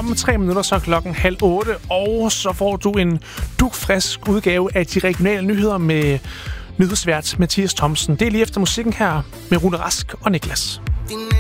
Om 3 minutter så klokken 7:30, og så får du en dugfrisk udgave af de regionale nyheder med nyhedsvært Mathias Thomsen. Det er lige efter musikken her med Rune Rask og Niklas.